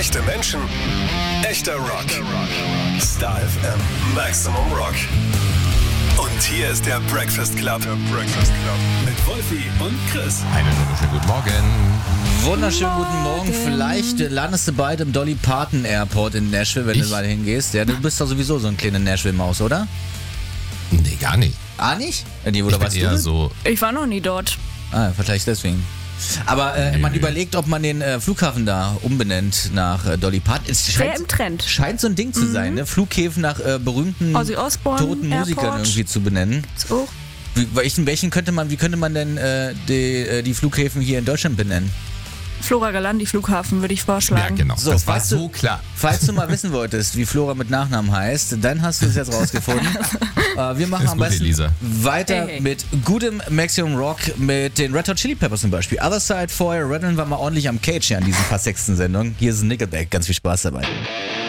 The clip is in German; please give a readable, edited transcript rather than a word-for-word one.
Echte Menschen, echter Rock. Star FM, Maximum Rock. Und hier ist der Breakfast Club. Mit Wolfi und Chris. Einen wunderschönen guten Morgen. Wunderschönen guten Morgen. Vielleicht landest du bald im Dolly Parton Airport in Nashville, wenn du mal hingehst. Ja, du bist doch sowieso so eine kleine Nashville-Maus, oder? Nee, gar nicht. Ah, nicht? Oder Ich was bin eher du? so... Ich war noch nie dort. Ah, vielleicht deswegen. Aber man überlegt, ob man den Flughafen da umbenennt nach Dolly Parton. Es Sehr im Trend. scheint so ein Ding zu sein, ne? Flughäfen nach berühmten Ozzy Osbourne, toten Musikern Airport. irgendwie zu benennen. So. Wie könnte man denn die Flughäfen hier in Deutschland benennen? Flora Galandi Flughafen würde ich Ja, vorschlagen. genau. So, das war falls du- so klar. Falls du mal wissen wolltest, wie Flora mit Nachnamen heißt, dann hast du es jetzt rausgefunden. Wir machen Ist am gut, besten Elisa. weiter Hey. mit gutem Maximum Rock mit den Red Hot Chili Peppers zum Beispiel. Other Side, vorher Redden war mal ordentlich am Cage hier an diesen paar sechsten Sendungen. Hier ist Nickelback, ganz viel Spaß dabei.